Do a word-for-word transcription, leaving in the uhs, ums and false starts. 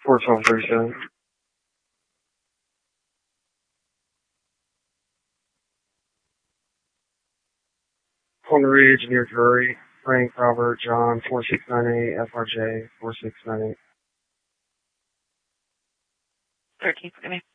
four twelve thirty-seven. Honda Ridge, near Drury, Frank, Robert, John, four six nine eight, F R J, four six nine eight. thirteen, forgive me.